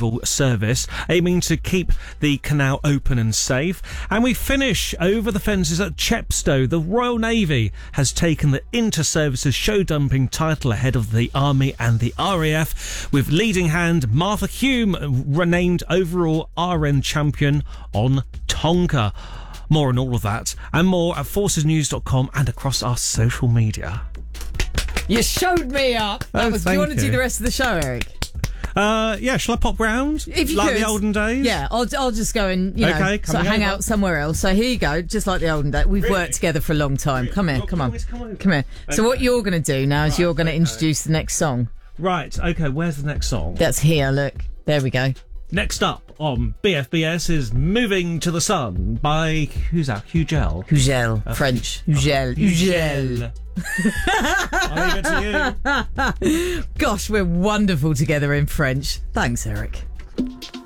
removal service, aiming to keep the canal open and safe. And we finish over the fences at Chepstow. The Royal Navy has taken the Inter-Services show dumping title ahead of the Army and the RAF, with leading hand Martha Hume renamed overall RN champion on Tonka. More on all of that and more at forcesnews.com and across our social media. You showed me up. Do you want to do the rest of the show, Eric? Yeah, shall I pop round? If you like could. the olden days? Yeah, I'll just go and, Okay, sort of hang over. out somewhere else. So here you go, just like the olden days. We've worked together for a long time. Come here, come on. Come here. So what you're going to do now is you're going to introduce the next song. Right, okay, where's the next song? That's here, look. There we go. Next up on BFBS is Moving to the Sun by, who's that? Hugel. Hugel, French. Hugel. Hugel. I'll leave it to you. Gosh, we're wonderful together in French. Thanks, Eric.